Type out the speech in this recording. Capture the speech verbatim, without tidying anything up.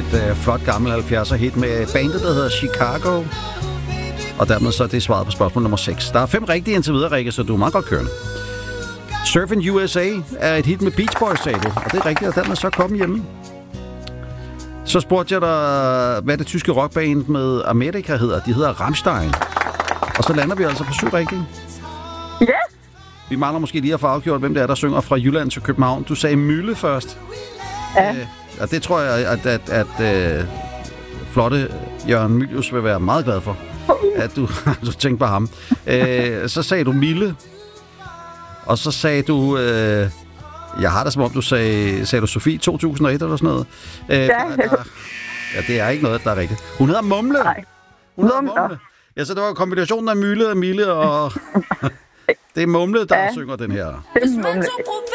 et øh, flot gammel halvfjerdser hit med bandet, der hedder Chicago. Og dermed så er det svaret på spørgsmål nummer seks. Der er fem rigtige indtil videre, Rikke, så du er meget godt kørende. Surfing U S A er et hit med Beach Boys, sagde du. Og det er rigtigt, og dermed så kom hjemme. Så spurgte jeg dig, hvad det tyske rockband med Amerika hedder. De hedder Rammstein. Og så lander vi altså på syv rigtige. Ja. Vi mangler måske lige at få afgjort, hvem det er, der synger fra Jylland til København. Du sagde Mølle først. Ja. Øh, og det tror jeg, at, at, at, at uh, flotte Jørgen Mylius vil være meget glad for. At du, du tænkte på ham. Øh, så sagde du Mille. Og så sagde du... Øh, jeg har det som om, du sagde... Sagde du Sofie to tusind og et eller sådan noget? Øh, Ja. der, der, ja, det er ikke noget, der er rigtigt. Hun hedder Mumle. Nej. Hun hedder Mumler. Mumle. Ja, så det var kombinationen af Mille og Mille og... Det er Mumle, der Ja. synger den her. Det er mumle.